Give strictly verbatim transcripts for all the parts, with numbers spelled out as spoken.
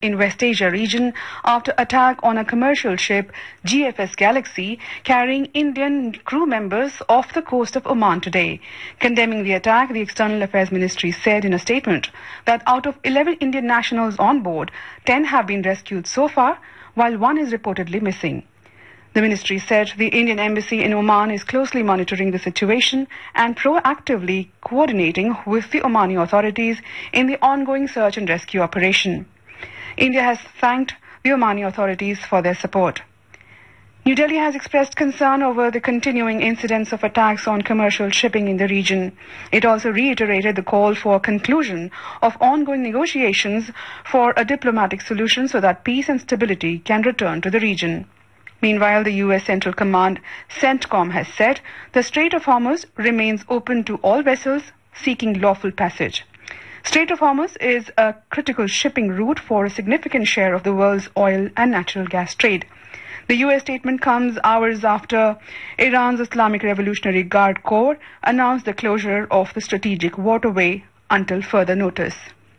in West Asia region after attack on a commercial ship G F S Galaxy carrying Indian crew members off the coast of Oman today. Condemning the attack, the External Affairs Ministry said in a statement that out of eleven Indian nationals on board, ten have been rescued so far, while one is reportedly missing. The ministry said the Indian embassy in Oman is closely monitoring the situation and proactively coordinating with the Omani authorities in the ongoing search and rescue operation. India has thanked the Omani authorities for their support. New Delhi has expressed concern over the continuing incidents of attacks on commercial shipping in the region. It also reiterated the call for conclusion of ongoing negotiations for a diplomatic solution so that peace and stability can return to the region. Meanwhile, the U S Central Command, CENTCOM, has said the Strait of Hormuz remains open to all vessels seeking lawful passage. Strait of Hormuz is a critical shipping route for a significant share of the world's oil and natural gas trade. The U S statement comes hours after Iran's Islamic Revolutionary Guard Corps announced the closure of the strategic waterway until further notice.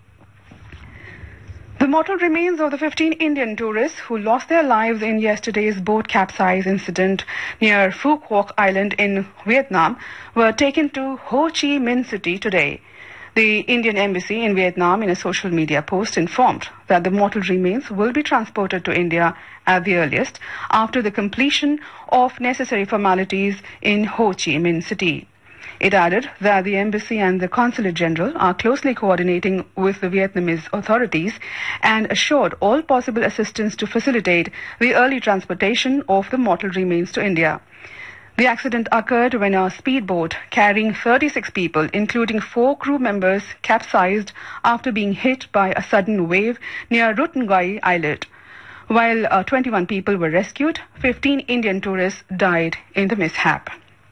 The mortal remains of the fifteen Indian tourists who lost their lives in yesterday's boat capsize incident near Phu Quoc Island in Vietnam were taken to Ho Chi Minh City today. The Indian embassy in Vietnam, in a social media post, informed that the mortal remains will be transported to India at the earliest after the completion of necessary formalities in Ho Chi Minh City. It added that the embassy and the consulate general are closely coordinating with the Vietnamese authorities and assured all possible assistance to facilitate the early transportation of the mortal remains to India. The accident occurred when a speedboat carrying thirty-six people, including four crew members, capsized after being hit by a sudden wave near Rutngai Islet. While uh, twenty-one people were rescued, fifteen Indian tourists died in the mishap.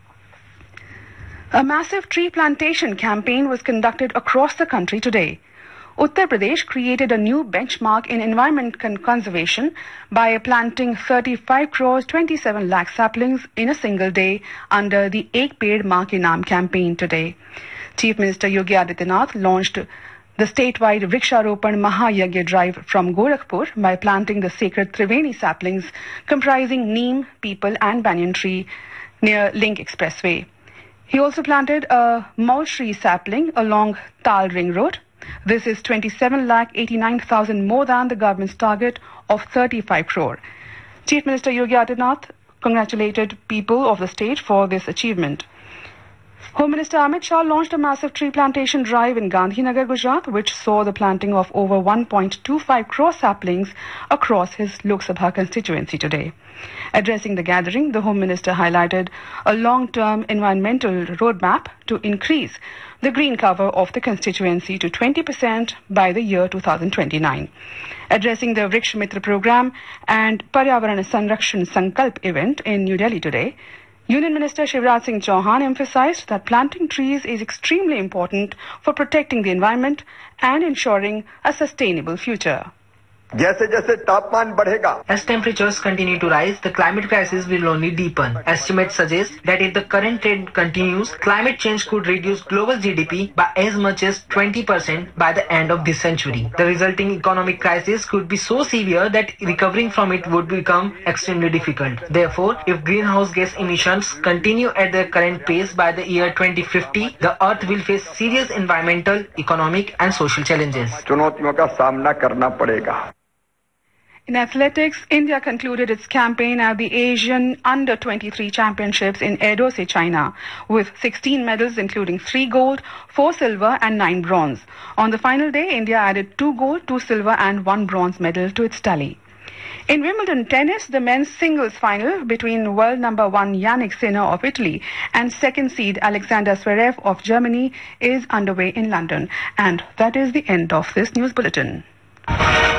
A massive tree plantation campaign was conducted across the country today. Uttar Pradesh created a new benchmark in environment con- conservation by planting thirty-five crores twenty-seven lakh saplings in a single day under the Ek Ped Maa Ke Naam campaign today. Chief Minister Yogi Adityanath launched the statewide Vriksharopan Mahayagya drive from Gorakhpur by planting the sacred Triveni saplings comprising neem, peepal and banyan tree near Link Expressway. He also planted a mulberry sapling along Tal Ring Road. This is twenty-seven lakh eighty-nine thousand more than the government's target of thirty-five crore. Chief Minister Yogi Adityanath congratulated people of the state for this achievement. Home Minister Amit Shah launched a massive tree plantation drive in Gandhinagar, Gujarat, which saw the planting of over one point two five crore saplings across his Lok Sabha constituency today. Addressing the gathering, the Home Minister highlighted a long-term environmental roadmap to increase the green cover of the constituency to twenty percent by the year two thousand twenty-nine. Addressing the Vriksha Mitra program and Paryavaran Sanrakshan Sankalp event in New Delhi today, Union Minister Shivraj Singh Chauhan emphasized that planting trees is extremely important for protecting the environment and ensuring a sustainable future. जैसे जैसे तापमान बढ़ेगा, as temperatures continue to rise, the climate crisis will only deepen. Estimates suggest that if the current trend continues, climate change could reduce global G D P by as much as twenty percent by the end of this century. The resulting economic crisis could be so severe that recovering from it would become extremely difficult. Therefore, if greenhouse gas emissions continue at their current pace by the year twenty fifty, the Earth will face serious environmental, economic and social challenges. चुनौतियों का सामना करना पड़ेगा. In athletics, India concluded its campaign at the Asian Under twenty-three Championships in Edoze, China, with sixteen medals including three gold, four silver and nine bronze. On the final day, India added two gold, two silver and one bronze medal to its tally. In Wimbledon tennis, the men's singles final between world number one Yannick Sinner of Italy and second seed Alexander Zverev of Germany is underway in London. And that is the end of this news bulletin.